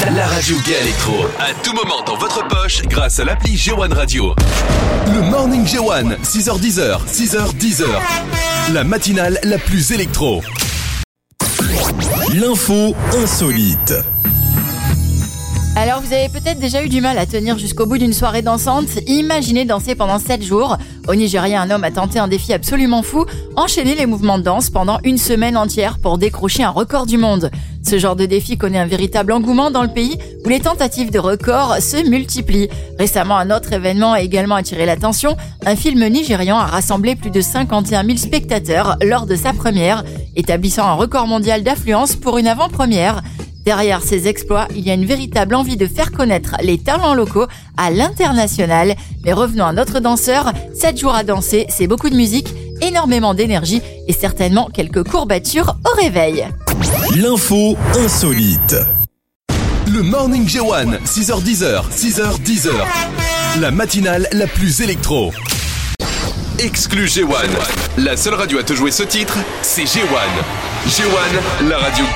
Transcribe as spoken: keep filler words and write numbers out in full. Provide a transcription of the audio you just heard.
la radio Gay Electro. À tout moment dans votre poche grâce à l'appli G un Radio. Le Morning G un, six heures dix, six heures dix. La matinale la plus électro. L'info insolite. Alors vous avez peut-être déjà eu du mal à tenir jusqu'au bout d'une soirée dansante. Imaginez danser pendant sept jours. Au Nigeria, un homme a tenté un défi absolument fou, enchaîner les mouvements de danse pendant une semaine entière pour décrocher un record du monde. Ce genre de défi connaît un véritable engouement dans le pays où les tentatives de record se multiplient. Récemment, un autre événement a également attiré l'attention. Un film nigérian a rassemblé plus de cinquante et un mille spectateurs lors de sa première, établissant un record mondial d'affluence pour une avant-première. Derrière ces exploits, il y a une véritable envie de faire connaître les talents locaux à l'international. Mais revenons à notre danseur. sept jours à danser, c'est beaucoup de musique, énormément d'énergie et certainement quelques courbatures au réveil. L'info insolite. Le Morning G un, six heures dix, six heures dix. La matinale la plus électro. Exclu G un. La seule radio à te jouer ce titre, c'est G un. G un, la radio